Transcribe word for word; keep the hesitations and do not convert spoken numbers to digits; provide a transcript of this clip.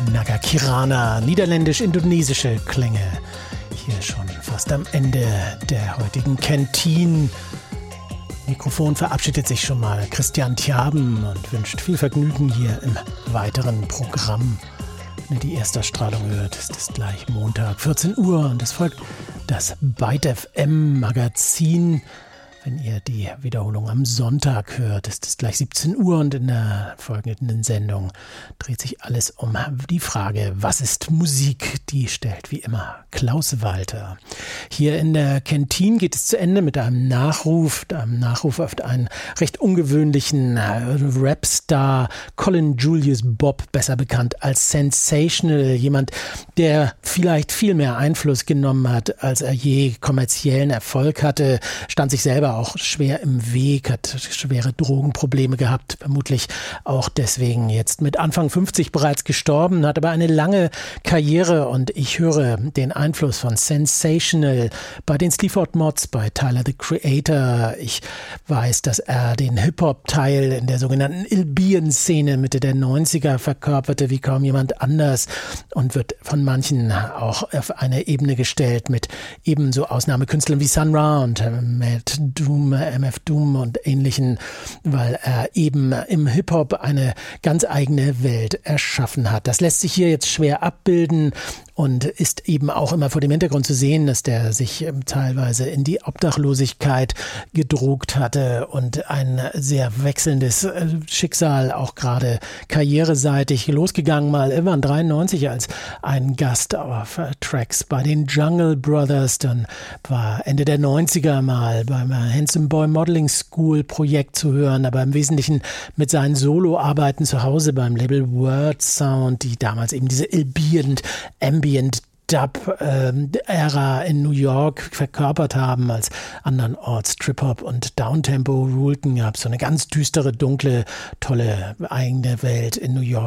Naga Kirana, niederländisch-indonesische Klänge. Hier schon fast am Ende der heutigen Canteen. Mikrofon verabschiedet sich schon mal Christian Tjaben und wünscht viel Vergnügen hier im weiteren Programm. Wenn ihr die Erstausstrahlung hört, ist es gleich Montag, vierzehn Uhr, und es folgt das Byte F M Magazin. Wenn ihr die Wiederholung am Sonntag hört, ist es gleich siebzehn Uhr, und in der folgenden Sendung dreht sich alles um die Frage, was ist Musik? Die stellt wie immer Klaus Walter. Hier in der Canteen geht es zu Ende mit einem Nachruf, einem Nachruf auf einen recht ungewöhnlichen Rapstar, Colin Julius Bob, besser bekannt als Sensational, jemand, der vielleicht viel mehr Einfluss genommen hat, als er je kommerziellen Erfolg hatte, stand sich selber auch schwer im Weg, hat schwere Drogenprobleme gehabt, vermutlich auch deswegen jetzt mit Anfang fünfzig bereits gestorben, hat aber eine lange Karriere, und ich höre den Einfluss von Sensational bei den Sleaford Mods, bei Tyler the Creator. Ich weiß, dass er den Hip-Hop-Teil in der sogenannten Ilbian-Szene Mitte der neunziger verkörperte wie kaum jemand anders und wird von manchen auch auf eine Ebene gestellt mit ebenso Ausnahmekünstlern wie Sun Ra und Matt Doom, M F Doom und ähnlichen, weil er eben im Hip-Hop eine ganz eigene Welt erschaffen hat. Das lässt sich hier jetzt schwer abbilden und ist eben auch immer vor dem Hintergrund zu sehen, dass der sich teilweise in die Obdachlosigkeit gedruckt hatte und ein sehr wechselndes Schicksal, auch gerade karriereseitig losgegangen, mal irgendwann dreiundneunzig als ein Gast auf Tracks bei den Jungle Brothers, dann war Ende der neunziger mal beim Handsome Boy Modeling School Projekt zu hören, aber im Wesentlichen mit seinen Soloarbeiten zu Hause beim Label Word Sound, die damals eben diese Ambient, Ambient Dub-Ära in New York verkörpert haben, als andernorts Trip-Hop und Downtempo rulten, gab es so eine ganz düstere, dunkle, tolle eigene Welt in New York.